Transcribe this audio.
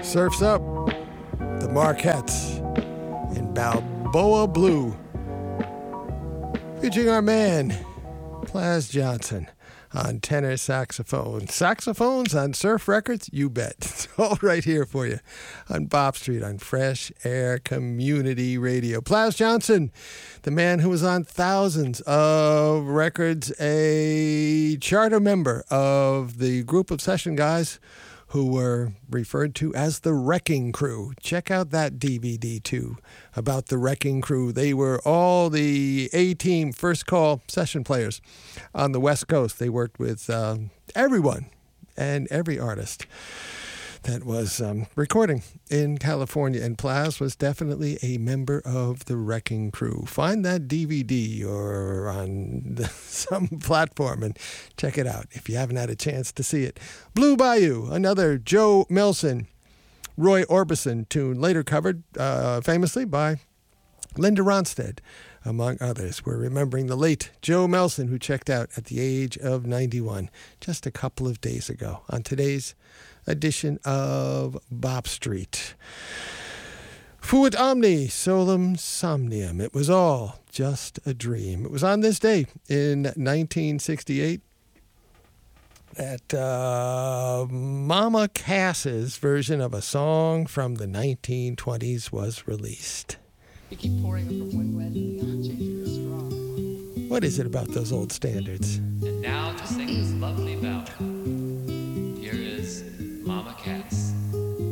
Surf's Up, the Marquettes, and Balboa Blue, featuring our man, Plas Johnson, on tenor saxophone. Saxophones on Surf Records? You bet. It's all right here for you on Bob Street on Fresh Air Community Radio. Plas Johnson, the man who was on thousands of records, a charter member of the group of session guys who were referred to as the Wrecking Crew. Check out that DVD, too, about the Wrecking Crew. They were all the A-team first call session players on the West Coast. They worked with everyone and every artist that was recording in California. And Plas was definitely a member of the Wrecking Crew. Find that DVD or on some platform and check it out if you haven't had a chance to see it. Blue Bayou, another Joe Melson, Roy Orbison tune, later covered famously by Linda Ronstadt, among others. We're remembering the late Joe Melson, who checked out at the age of 91 just a couple of days ago on today's edition of Bop Street. Fuit omni solum somnium. It was all just a dream. It was on this day in 1968 that Mama Cass's version of a song from the 1920s was released. You keep pouring up from one glass to the other, changing the straw. What is it about those old standards? And now to sing this lovely ballad, here is Mama